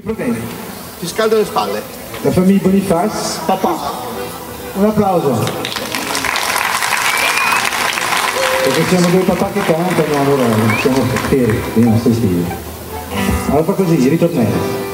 problemi? Ti scaldo le spalle. La famiglia Bonifaz, papà. Un applauso. Perché siamo due papà che cantano, allora siamo fieri dei nostri figli. Allora fa così, ritornello.